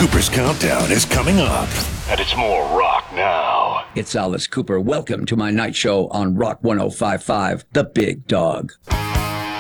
Cooper's Countdown is coming up, and it's more rock now. It's Alice Cooper. Welcome to my night show on Rock 105.5, The Big Dog.